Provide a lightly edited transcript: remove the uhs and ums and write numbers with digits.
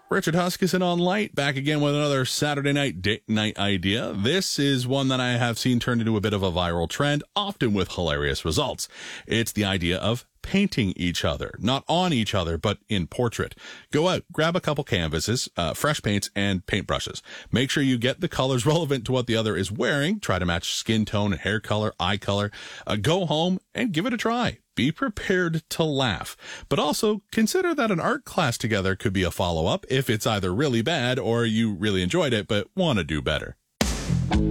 Richard Huskisson on Light, back again with another Saturday night date night idea. This is one that I have seen turned into a bit of a viral trend, often with hilarious results. It's the idea of painting each other, not on each other, but in portrait. Go out, grab a couple canvases, fresh paints, and paintbrushes. Make sure you get the colors relevant to what the other is wearing. Try to match skin tone, hair color, eye color. Go home and give it a try. Be prepared to laugh, but also consider that an art class together could be a follow-up if it's either really bad or you really enjoyed it but want to do better.